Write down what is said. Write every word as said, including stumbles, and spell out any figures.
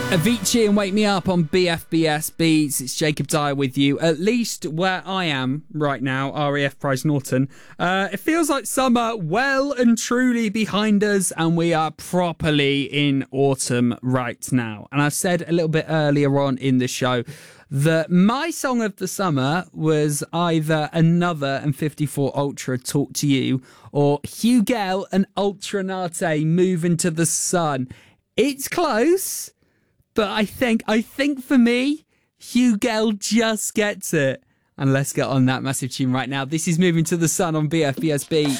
Avicii and Wake Me Up on B F B S Beats. It's Jacob Dyer with you. At least where I am right now, R A F Prize Norton, uh, it feels like summer well and truly behind us, and we are properly in autumn right now. And I said a little bit earlier on in the show that my song of the summer was either Another and fifty-four Ultra Talk to You or Hugel and Ultra Nate Move Into the Sun. It's close. But I think, I think for me, Hugel just gets it. And let's get on that massive tune right now. This is Moving to the Sun on B F B S B.